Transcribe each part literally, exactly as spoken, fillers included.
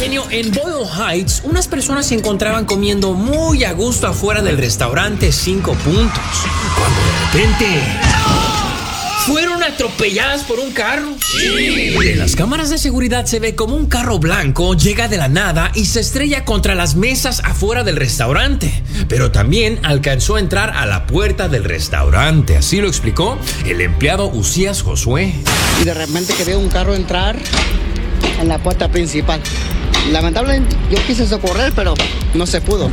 genio, en Boyle Heights, unas personas se encontraban comiendo muy a gusto afuera del restaurante Cinco Puntos, cuando de repente fueron atropelladas por un carro. Sí. En las cámaras de seguridad se ve como un carro blanco llega de la nada y se estrella contra las mesas afuera del restaurante, pero también alcanzó a entrar a la puerta del restaurante. Así lo explicó el empleado Usías Josué. Y de repente que veo un carro entrar en la puerta principal. Lamentablemente yo quise socorrer, pero no se pudo.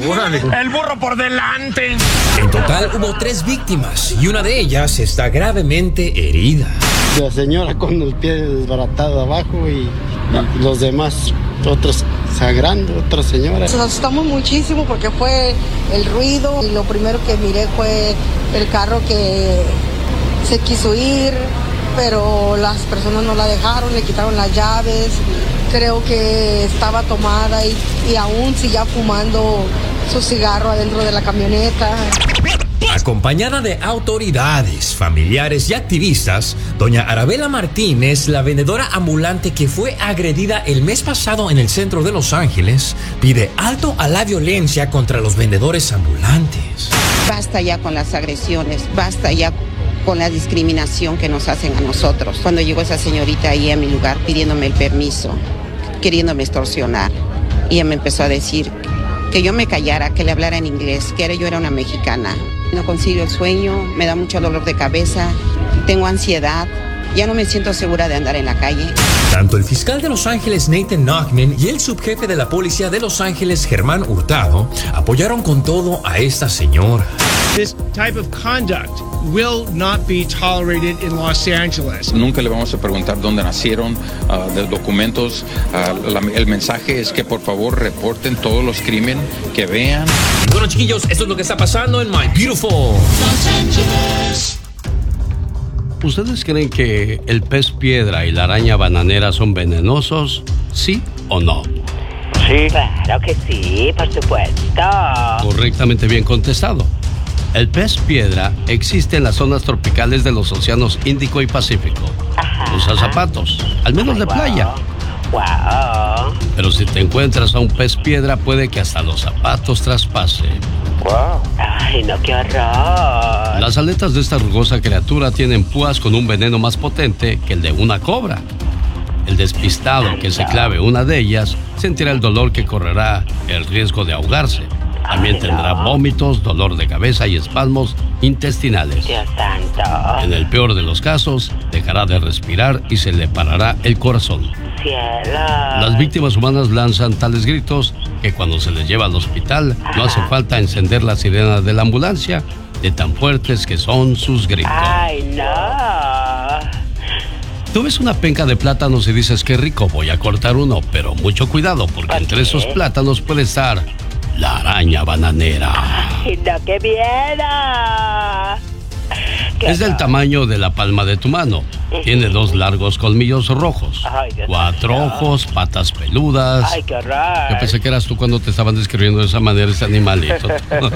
¡El burro por delante! En total hubo tres víctimas y una de ellas está gravemente herida. La señora con el pie desbaratado abajo y, y los demás, otros sangrando, otra señora. Nos asustamos muchísimo porque fue el ruido y lo primero que miré fue el carro que se quiso ir, pero las personas no la dejaron, le quitaron las llaves. Creo que estaba tomada y, y aún seguía fumando su cigarro adentro de la camioneta. Acompañada de autoridades, familiares y activistas, doña Arabela Martínez, la vendedora ambulante que fue agredida el mes pasado en el centro de Los Ángeles, pide alto a la violencia contra los vendedores ambulantes. Basta ya con las agresiones, basta ya con la discriminación que nos hacen a nosotros. Cuando llegó esa señorita ahí a mi lugar pidiéndome el permiso, queriéndome extorsionar, y ella me empezó a decir que yo me callara, que le hablara en inglés, que era, yo era una mexicana. No consigo el sueño, me da mucho dolor de cabeza, tengo ansiedad, ya no me siento segura de andar en la calle. Tanto el fiscal de Los Ángeles, Nathan Nachman, y el subjefe de la policía de Los Ángeles, Germán Hurtado, apoyaron con todo a esta señora. This type of conduct will not be tolerated in Los Angeles. Nunca le vamos a preguntar dónde nacieron, uh, de documentos. Uh, la, el mensaje es que por favor reporten todos los crímenes que vean. Bueno, chiquillos, esto es lo que está pasando en My Beautiful Los Angeles. ¿Ustedes creen que el pez piedra y la araña bananera son venenosos? ¿Sí o no? Sí. Claro que sí, por supuesto. Correctamente bien contestado. El pez piedra existe en las zonas tropicales de los océanos Índico y Pacífico. Ajá. Usa zapatos, al menos de playa. Wow. Pero si te encuentras a un pez piedra, puede que hasta los zapatos traspase. Wow. Ay, no, qué horror. Las aletas de esta rugosa criatura tienen púas con un veneno más potente que el de una cobra. El despistado Ay, que no. se clave una de ellas sentirá el dolor que correrá el riesgo de ahogarse. También Ay, tendrá no. vómitos, dolor de cabeza y espasmos intestinales. Dios santo. En el peor de los casos, dejará de respirar y se le parará el corazón. Cielo. Las víctimas humanas lanzan tales gritos que cuando se les lleva al hospital Ajá. no hace falta encender la sirena de la ambulancia de tan fuertes que son sus gritos. ¡Ay, no! Tú ves una penca de plátanos y dices, qué rico, voy a cortar uno, pero mucho cuidado porque ¿Por entre qué? esos plátanos puede estar la araña bananera. ¡Ay, no, qué miedo! Es del tamaño de la palma de tu mano. Tiene dos largos colmillos rojos, Ay, cuatro Dios ojos, patas peludas. Ay, qué horror. Yo pensé que eras tú cuando te estaban describiendo de esa manera ese animalito.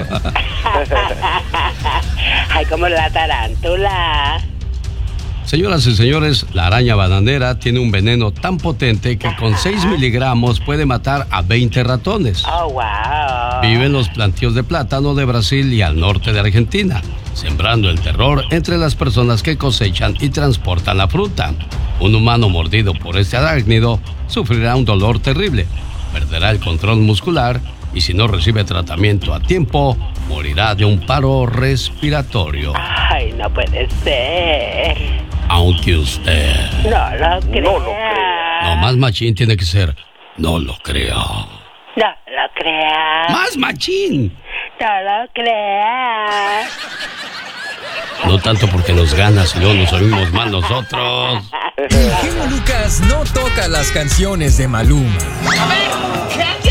Ay, como la tarántula. Señoras y señores, la araña bananera tiene un veneno tan potente que con seis miligramos puede matar a veinte ratones. Oh, wow. Vive en los plantíos de plátano de Brasil y al norte de Argentina, sembrando el terror entre las personas que cosechan y transportan la fruta. Un humano mordido por este arácnido sufrirá un dolor terrible, perderá el control muscular y si no recibe tratamiento a tiempo, morirá de un paro respiratorio. Ay, no puede ser. Aunque usted no lo crea. No lo crea. No, más machín tiene que ser. No lo crea. No lo crea. Más machín. No lo crea. No tanto porque nos ganas y luego nos oímos mal nosotros. El genio Lucas no toca las canciones de Maluma. A ver, ¿qué